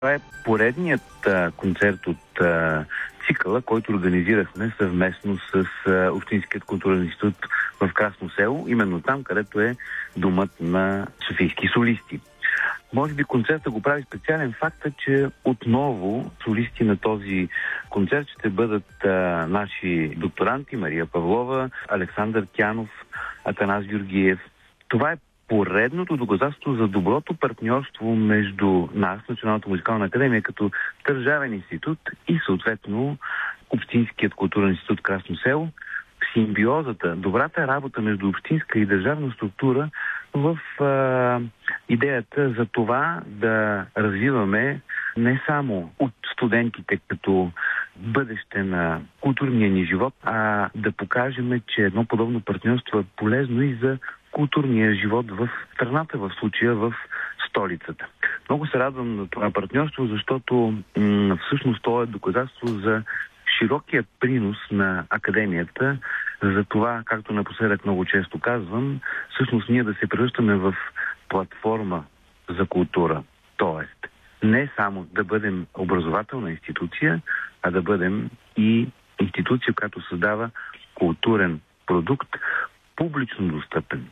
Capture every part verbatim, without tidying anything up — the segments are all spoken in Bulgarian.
Това е поредният а, концерт от а, цикъла, който организирахме съвместно с а, Общинският културен институт в Красно село, именно там, където е домът на софийски солисти. Може би концерта го прави специален факта, че отново солисти на този концерт ще бъдат а, наши докторанти Мария Павлова, Александър Тянов, Атанас Георгиев. Това е поредното доказателство за доброто партньорство между нас, Националната музикална академия, като държавен институт и съответно Общинският културен институт Красно село. Симбиозата, добрата работа между общинска и държавна структура в а, идеята за това да развиваме не само от студентите като бъдеще на културния ни живот, а да покажем, че едно подобно партньорство е полезно и за културния живот в страната, в случая в столицата. Много се радвам на това партньорство, защото м- всъщност то е доказателство за широкия принос на академията, за това, както напоследък много често казвам, всъщност ние да се превръщаме в платформа за култура. Тоест, не само да бъдем образователна институция, а да бъдем и институция, която създава културен продукт, публично достъпен.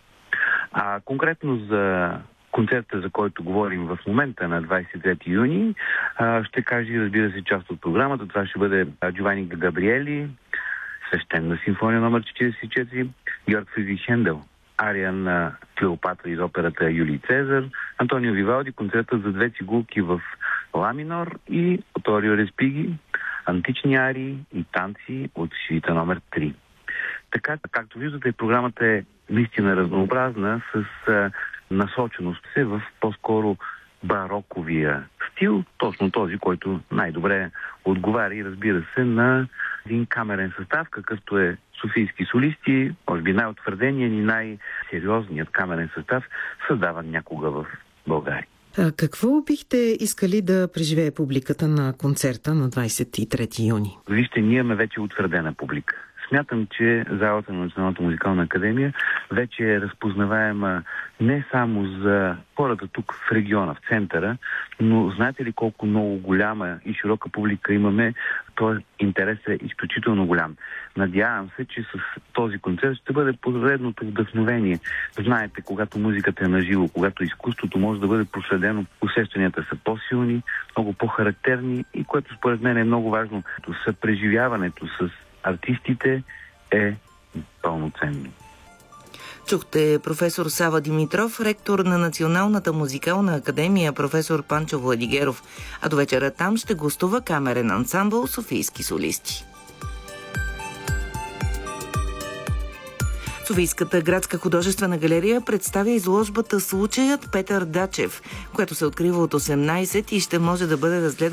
А конкретно за концерта, за който говорим в момента на двадесет и трети юни, ще кажа, разбира се, част от програмата. Това ще бъде Джовани Габриели, Свещена симфония номер четиридесет и четири, Георг Фридрих Хендел, ария на Клеопатра из операта Юлий Цезар, Антонио Вивалди, концертът за две цигулки в ла минор и Оторио Респиги, антични арии и танци от свита номер три. Така, както виждате, програмата е наистина разнообразна, с а, насоченост се в по-скоро бароковия стил, точно този, който най-добре отговаря и разбира се на един камерен състав, какъвто е софийски солисти, може би най-утвърденият и най-сериозният камерен състав, създаван някога в България. А какво бихте искали да преживее публиката на концерта на двадесет и трети юни? Вижте, ние имаме вече утвърдена публика. Смятам, че залата на Националната музикална академия вече е разпознаваема не само за хората тук в региона, в центъра, но знаете ли колко много голяма и широка публика имаме? Този интерес е изключително голям. Надявам се, че с този концерт ще бъде поредното вдъхновение. Знаете, когато музиката е наживо, когато изкуството може да бъде проследено, усещанията са по-силни, много по-характерни и което според мен е много важно. Съпреживяването с артистите е пълноценно. Чухте професор Сава Димитров, ректор на Националната музикална академия, професор Панчо Владигеров, а до вечера там ще гостува камерен ансамбъл Софийски солисти. Софийската градска художествена галерия представя изложбата "Случаят Петър Дачев", която се открива от осемнадесет и ще може да бъде разгледана